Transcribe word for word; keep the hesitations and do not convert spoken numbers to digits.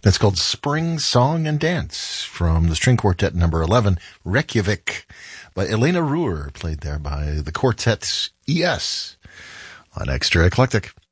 That's called Spring Song and Dance from the string quartet number eleven, Reykjavik, by Elena Ruhr, played there by the quartet E S on Extra Eclectic.